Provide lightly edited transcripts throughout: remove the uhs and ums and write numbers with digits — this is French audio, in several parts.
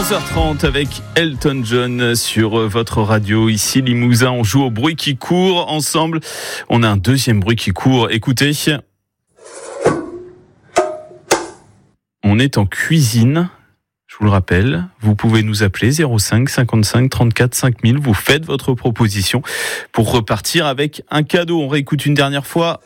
11h30 avec Elton John sur votre radio. Ici Limousin, on joue au bruit qui court ensemble. On a un deuxième bruit qui court. Écoutez. On est en cuisine. Je vous le rappelle, vous pouvez nous appeler 05 55 34 5000. Vous faites votre proposition pour repartir avec un cadeau. On réécoute une dernière fois.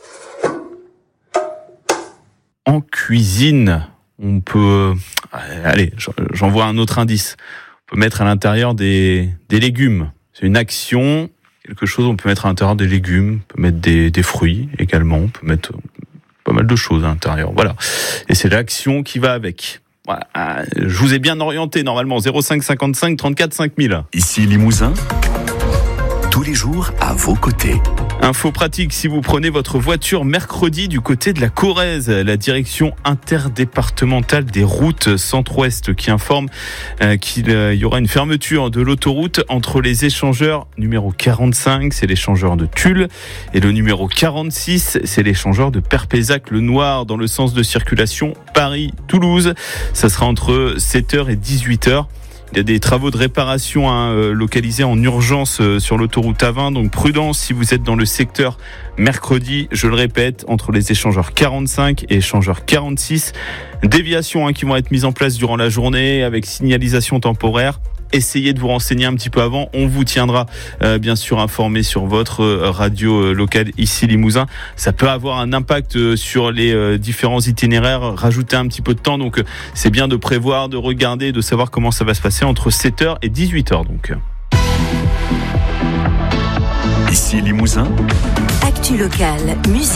En cuisine, on peut... Allez, j'envoie un autre indice. On peut mettre à l'intérieur des légumes. C'est une action, quelque chose, on peut mettre à l'intérieur des légumes, on peut mettre des fruits également, on peut mettre pas mal de choses à l'intérieur. Voilà. Et c'est l'action qui va avec. Voilà. Je vous ai bien orienté normalement. 05 55 34 5000. Ici Limousin, tous les jours à vos côtés. Info pratique, si vous prenez votre voiture mercredi du côté de la Corrèze, la direction interdépartementale des routes centre-ouest qui informe qu'il y aura une fermeture de l'autoroute entre les échangeurs numéro 45, c'est l'échangeur de Tulle, et le numéro 46, c'est l'échangeur de Perpézac-le-Noir dans le sens de circulation Paris-Toulouse. Ça sera entre 7h et 18h. Il y a des travaux de réparation localisés en urgence sur l'autoroute A20, donc prudence si vous êtes dans le secteur mercredi, je le répète, entre les échangeurs 45 et échangeurs 46. Déviations qui vont être mises en place durant la journée avec signalisation temporaire. Essayez de vous renseigner un petit peu avant. On vous tiendra bien sûr informé sur votre radio locale ici Limousin. Ça peut avoir un impact sur les différents itinéraires, rajouter un petit peu de temps. Donc c'est bien de prévoir, de regarder, de savoir comment ça va se passer entre 7h et 18h. Donc. Ici Limousin. Actu locale, musique.